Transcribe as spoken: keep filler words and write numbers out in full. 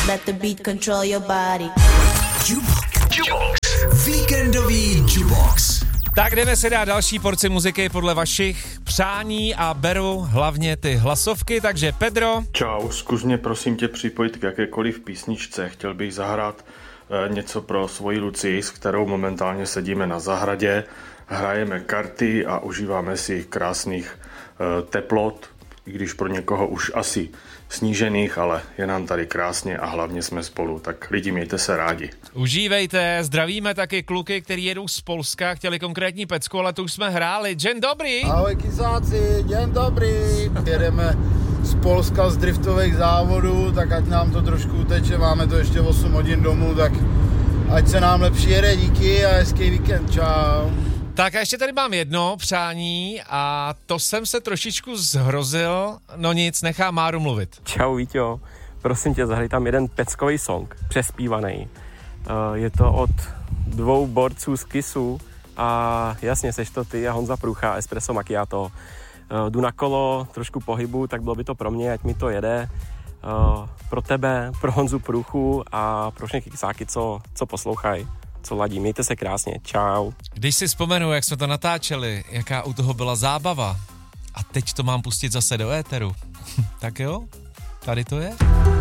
let the beat control your body. Jukebox. Víkendový Jukebox. Tak jdeme si dát další porci muziky podle vašich přání a beru hlavně ty hlasovky, takže Pedro. Čau, zkus mě prosím tě připojit k jakékoliv písničce. Chtěl bych zahrát e, něco pro svoji Lucii, s kterou momentálně sedíme na zahradě, hrajeme karty a užíváme si krásných e, teplot, i když pro někoho už asi snížených, ale je nám tady krásně a hlavně jsme spolu, tak lidi, mějte se rádi. Užívejte, zdravíme taky kluky, který jedou z Polska, chtěli konkrétní pecku, ale to už jsme hráli. Dzień dobrý. Ahoj kysáci, dzień dobrý. Jedeme z Polska z driftových závodů, tak ať nám to trošku uteče, máme to ještě osm hodin domů, tak ať se nám lepší jede, díky a hezký víkend, čau. Tak a ještě tady mám jedno přání a to jsem se trošičku zhrozil, no nic, nechám Máru mluvit. Čau Víťo, prosím tě, zahraj tam jeden peckový song, přespívaný. Je to od dvou borců z Kissu a jasně, seš to ty a Honza Průcha, Espresso Macchiato. Jdu na kolo, trošku pohybu, tak bylo by to pro mě, ať mi to jede. Pro tebe, pro Honzu Průchu a pro všechny kysáky, co, co poslouchají. Co ladí. Mějte se krásně. Čau. Když si vzpomenu, jak jsme to natáčeli, jaká u toho byla zábava a teď to mám pustit zase do éteru, tak jo, tady to je.